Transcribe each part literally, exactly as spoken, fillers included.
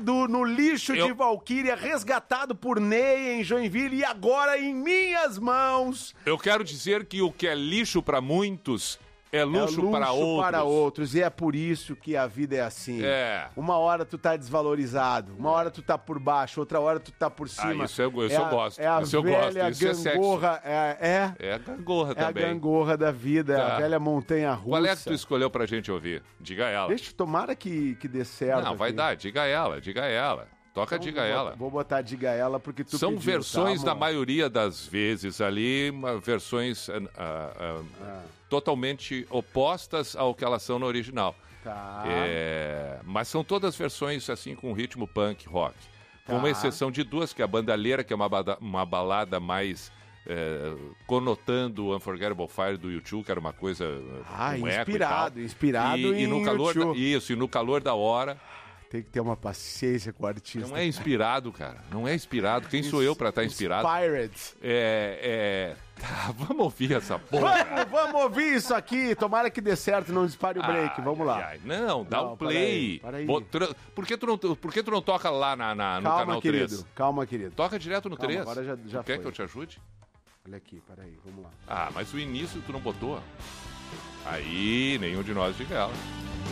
perdido no lixo Eu... de Valquíria, resgatado por Ney em Joinville e agora em minhas mãos. Eu quero dizer que o que é lixo para muitos é luxo, é luxo para outros. para outros. E é por isso que a vida é assim. É. Uma hora tu tá desvalorizado, uma hora tu tá por baixo, outra hora tu tá por cima. Ah, isso eu, isso é eu a, gosto. É a isso velha eu gosto. Isso gangorra. É, é, é... é a gangorra é também. É a gangorra da vida, tá. É a velha montanha russa. Qual é que tu escolheu pra gente ouvir? Diga ela. Deixa, tomara que, que dê certo. Não, vai aqui. dar. Diga ela, diga ela. Toca então, Diga vou, Ela. Vou botar Diga Ela porque tu São pediu, versões, tá, na maioria das vezes ali, uma, versões uh, uh, uh, ah. totalmente opostas ao que elas são no original. Tá. É, mas são todas versões assim com ritmo punk rock. Tá. Com exceção de duas, que é a Bandalheira, que é uma, bada, uma balada mais... É, conotando o Unforgettable Fire do U dois, que era uma coisa ah, um inspirado, eco e inspirado e, em e no calor U da, dois. Isso, e no calor da hora. Tem que ter uma paciência com o artista. Não é inspirado, cara. Não é inspirado. Quem sou eu pra estar tá inspirado? Inspired. É, é... Tá, vamos ouvir essa porra. Vamos, vamos ouvir isso aqui. Tomara que dê certo, não dispare o break. Ai, vamos lá. Ai, ai. Não, dá o um play. Para aí, para aí. Botra... Por, que tu não, por que tu não toca lá na, na, no calma, canal querido, três? Calma, querido. Toca direto no calma, três. Agora já, já Quer foi. que eu te ajude? Olha aqui, peraí, vamos lá. Ah, mas o início tu não botou. Aí, nenhum de nós diga ela.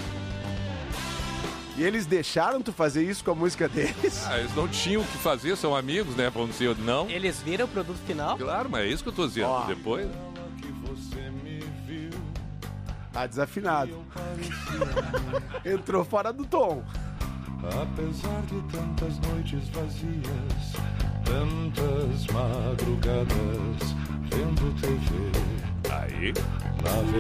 E eles deixaram tu fazer isso com a música deles? Ah, eles não tinham o que fazer, são amigos, né? Vamos dizer, não. Eles viram o produto final? Claro, mas é isso que eu tô dizendo. Ó. Depois... Tá desafinado. Entrou fora do tom. Apesar de tantas noites vazias, tantas madrugadas vendo T V. Aí... Na